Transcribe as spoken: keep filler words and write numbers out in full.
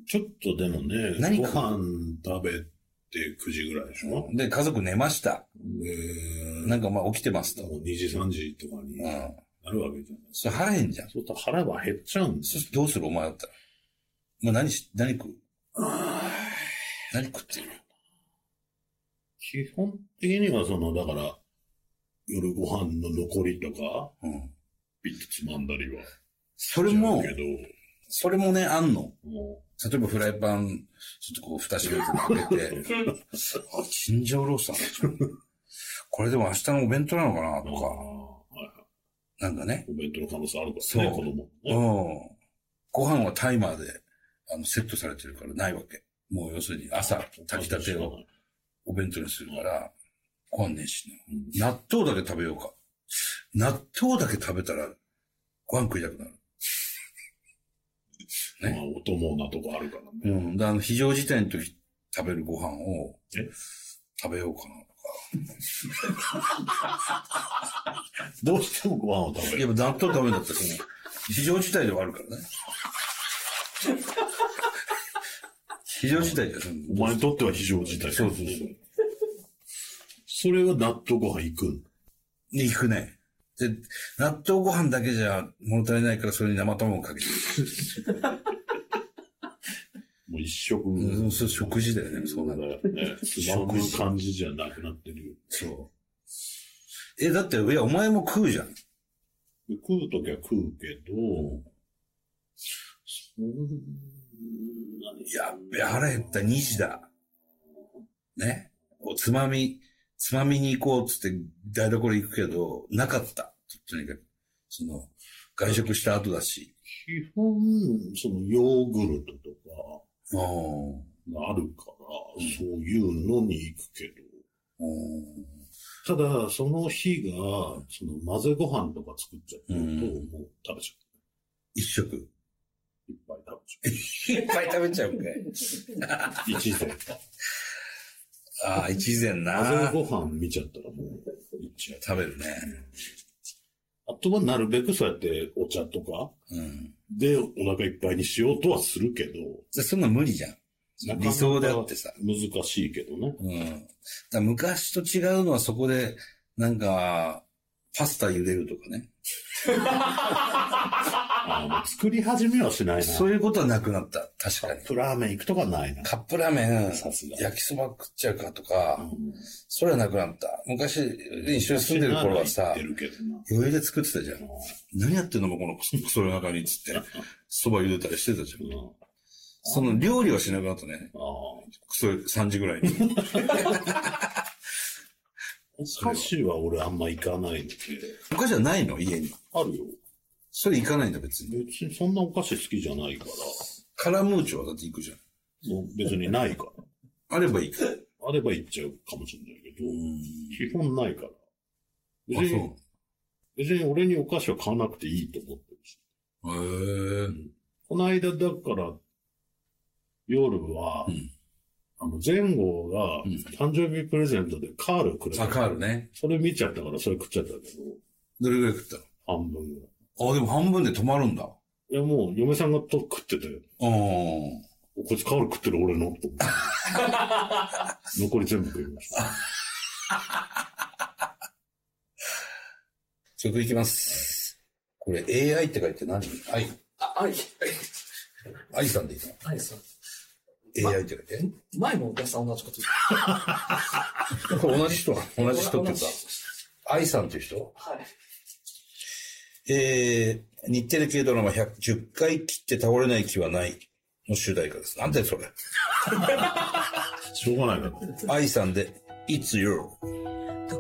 ちょっとでもね、 何ご飯食べてくじぐらいでしょ。 で、家族寝ました。 で、 なんかまあ起きてますと。 もうにじさんじとかになるわけじゃないですか。 それ腹減んじゃん。 そうすると腹は減っちゃうんですよ。 どうするお前だったら。まあ何し、何食う何食ってる？ 基本的にはその、だから、夜ご飯の残りとか、 うん。 ピッとつまんだりは。 それもけ、ど、 それもね、あんの。 も例えばフライパン、ちょっとこう、蓋閉めて開けて、あ、チンジャオロースターだ。これでも明日のお弁当なのかなう、 とか。 はいはい、 なんかね。 お弁当の可能性あるからね、 そう子供、ね。 うん。ご飯はタイマーで、あの、セットされてるからないわけ。もう要するに朝、炊きたてをお弁当にするから、ご飯ねえしな、うん。納豆だけ食べようか。納豆だけ食べたら、ご飯食いたくなる。 ね。まあ、お供なとこあるからね。 うん。だから、非常事態の時食べるご飯を、食べようかなとか。どうしてもご飯を食べる。 いや、納豆食べるんだったら、その、非常事態ではあるからね。非常事態じゃん。 お前にとっては非常事態。 そうそうそう。 それは納豆ご飯行くん？ 行くね。で、納豆ご飯だけじゃ物足りないからそれに生卵をかけてる。 もう一食。 うん、そう、食事だよね、そうなんだよね。つまむ感じじゃなくなってるよ。 そう。え、だって、いや、お前も食うじゃん。 食うときは食うけど、そんなに。 やっべ、腹減ったにじだ。ね。おつまみ、つまみに行こうっつって台所行くけど、なかった。とにかく。その、外食した後だし。 基本、そのヨーグルトとか、があるから、うん、そういうのに行くけど。ただ、その日が、その混ぜご飯とか作っちゃってると、うん、もう食べちゃう。 一食。 いっぱい食べちゃう。 いっぱい食べちゃうかい。 一膳。 ああ、一膳な。 混ぜご飯見ちゃったらもう、いっちゃう。 食べるね。 あとはなるべくそうやってお茶とか、 うん、 でお腹いっぱいにしようとはするけど。 そんな無理じゃん。理想であってさ。 難しいけどね。 うん。だ昔と違うのはそこで、なんか、パスタ茹でるとかね。 あもう作り始めはしないな。 そういうことはなくなった。確かに。 カップラーメン行くとかないな。 カップラーメン、 さすが焼きそば食っちゃうかとか、うん、それはなくなった。昔、一緒に住んでる頃はさ、余裕で作ってたじゃん。うん、何やってんのもこのクソの中につって、そば茹でたりしてたじゃん。うん、その料理はしなくなったね。クソさんじぐらいに。 お菓子は俺あんま行かないので。 お菓子はないの家に。 あるよ。 それ行かないんだ別に。 別にそんなお菓子好きじゃないから。 カラムーチョはだって行くじゃん。 もう別にないから。 あれば行く。 あれば行っちゃうかもしれないけど、基本ないから。別に、別に俺にお菓子は買わなくていいと思ってるし。 へー、うん。 この間だから、夜は、うんあの、前後が、誕生日プレゼントでカールくれた、 うん。あ、カールね。 それ見ちゃったからそれ食っちゃったけど。 どれぐらい食ったの？半分ぐらい。 あ、でも半分で止まるんだ。 いや、もう、嫁さんがと食ってて。 ああ。 こいつカール食ってる俺のと思って。残り全部食いました。 曲いきます。これ エーアイ って書いて何？愛。 あ、愛。 愛さんでいいの？ 愛さん。 エーアイ って書いて、 ま、前もお客さん同じこと言って。 同じ人は同じ人ってさ、愛さんっていう人？ はい。 えー、日テレ系ドラマひゃくじゅっかい切って倒れない気はないの主題歌です。なんでそれしょうがないな。 愛さんで、It's You。